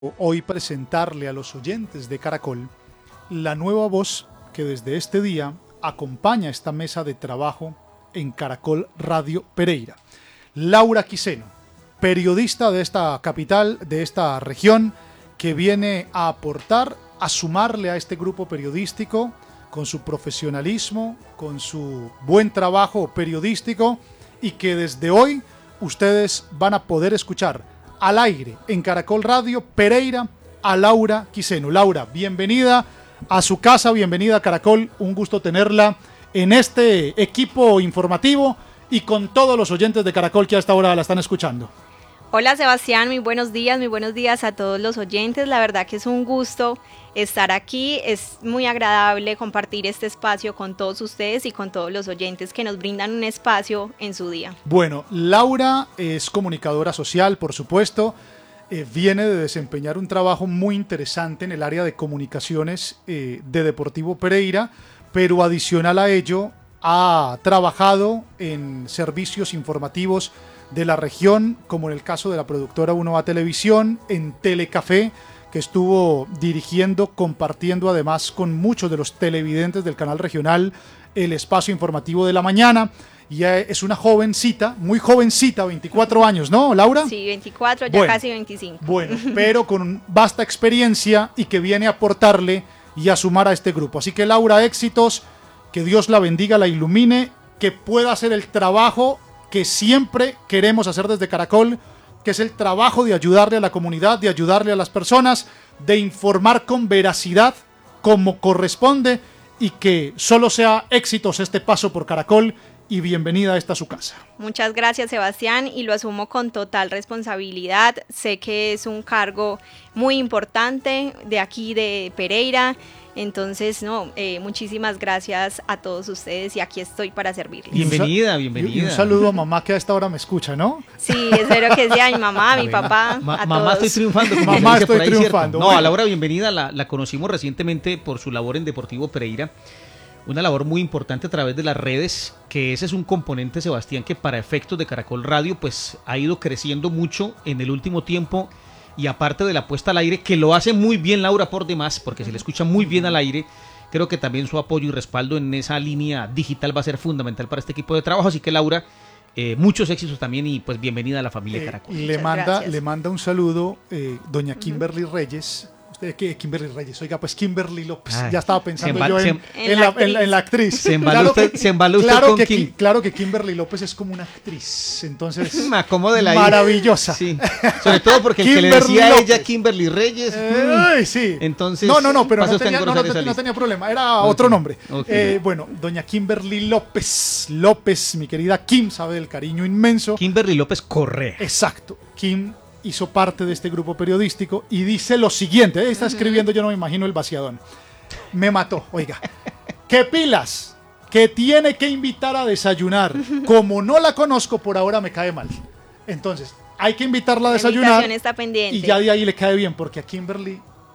hoy presentarle a los oyentes de Caracol la nueva voz que desde este día acompaña esta mesa de trabajo en Caracol Radio Pereira. Laura Quiseno, periodista de esta capital, de esta región, que viene a aportar, a sumarle a este grupo periodístico con su profesionalismo, con su buen trabajo periodístico, y que desde hoy ustedes van a poder escuchar al aire en Caracol Radio Pereira a Laura Quiseno. Laura, bienvenida a su casa, bienvenida a Caracol, un gusto tenerla en este equipo informativo y con todos los oyentes de Caracol que a esta hora la están escuchando. Hola Sebastián, muy buenos días a todos los oyentes. La verdad que es un gusto estar aquí, es muy agradable compartir este espacio con todos ustedes y con todos los oyentes que nos brindan un espacio en su día. Bueno, Laura es comunicadora social, por supuesto, viene de desempeñar un trabajo muy interesante en el área de comunicaciones de Deportivo Pereira, pero adicional a ello ha trabajado en servicios informativos de la región, como en el caso de la productora 1A Televisión, en Telecafé, que estuvo dirigiendo, compartiendo además con muchos de los televidentes del canal regional el espacio informativo de la mañana. Y es una jovencita, muy jovencita, 24 años, ¿no, Laura? Sí, 24, ya casi 25. Bueno, pero con vasta experiencia y que viene a aportarle y a sumar a este grupo. Así que Laura, éxitos, que Dios la bendiga, la ilumine, que pueda hacer el trabajo que siempre queremos hacer desde Caracol, que es el trabajo de ayudarle a la comunidad, de ayudarle a las personas, de informar con veracidad como corresponde, y que solo sea éxitos este paso por Caracol, y bienvenida a esta su casa. Muchas gracias Sebastián, y lo asumo con total responsabilidad. Sé que es un cargo muy importante de aquí de Pereira. Entonces, muchísimas gracias a todos ustedes y aquí estoy para servirles. Bienvenida. Y un saludo a mamá que a esta hora me escucha, ¿no? Sí, espero que sea mi mamá, mi papá, a mamá, todos. estoy triunfando. Mamá, estoy triunfando. No, a Laura, bienvenida. La conocimos recientemente por su labor en Deportivo Pereira. Una labor muy importante a través de las redes, que ese es un componente, Sebastián, que para efectos de Caracol Radio pues ha ido creciendo mucho en el último tiempo. Y aparte de la puesta al aire, que lo hace muy bien Laura por demás, porque se le escucha muy bien al aire, creo que también su apoyo y respaldo en esa línea digital va a ser fundamental para este equipo de trabajo. Así que Laura, muchos éxitos también y pues bienvenida a la familia Caracol. Le manda un saludo doña Kimberly Reyes. ¿Qué? Kimberly Reyes, oiga, pues Kimberly López. Ya estaba pensando yo en la actriz. Se embaló usted con Kim. Claro que Kimberly López es como una actriz, entonces me acomode la maravillosa. Sí. Sobre todo porque el que le decía a ella Kimberly Reyes. Sí. Entonces, no, pero no tenía problema, era otro nombre. Okay. Bueno, doña Kimberly López, mi querida Kim, sabe del cariño inmenso. Kimberly López Correa. Exacto, Kim hizo parte de este grupo periodístico y dice lo siguiente, está escribiendo, yo no me imagino el vaciadón. Me mató, oiga. ¡Qué pilas! Que tiene que invitar a desayunar. Como no la conozco, por ahora me cae mal. Entonces, hay que invitarla a desayunar. La invitación está pendiente. Y ya de ahí le cae bien, porque a Kimberly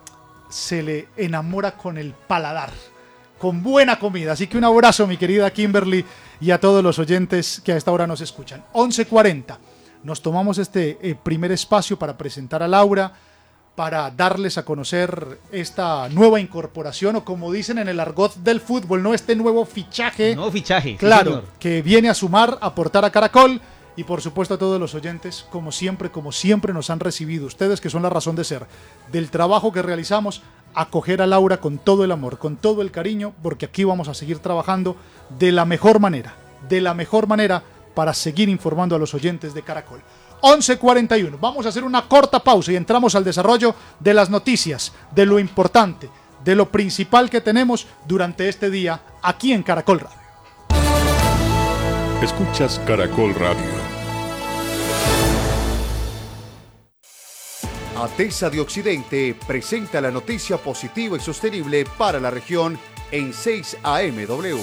se le enamora con el paladar, con buena comida. Así que un abrazo, mi querida Kimberly, y a todos los oyentes que a esta hora nos escuchan. 11:40. Nos tomamos este primer espacio para presentar a Laura, para darles a conocer esta nueva incorporación, o como dicen en el argot del fútbol, ¿no? Este nuevo fichaje. Nuevo fichaje. Claro, sí, que viene a sumar, a aportar a Caracol, y por supuesto a todos los oyentes, como siempre nos han recibido ustedes, que son la razón de ser del trabajo que realizamos, acoger a Laura con todo el amor, con todo el cariño, porque aquí vamos a seguir trabajando de la mejor manera, para seguir informando a los oyentes de Caracol. 11:41. Vamos a hacer una corta pausa y entramos al desarrollo de las noticias, de lo importante, de lo principal que tenemos durante este día aquí en Caracol Radio. Escuchas Caracol Radio. ATESA de Occidente presenta la noticia positiva y sostenible para la región en 6 AMW.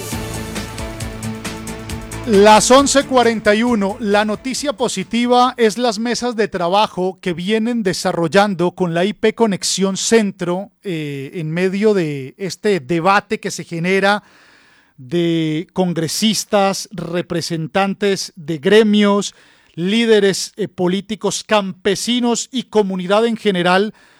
Las 11:41, la noticia positiva es las mesas de trabajo que vienen desarrollando con la IP Conexión Centro en medio de este debate que se genera de congresistas, representantes de gremios, líderes políticos, campesinos y comunidad en general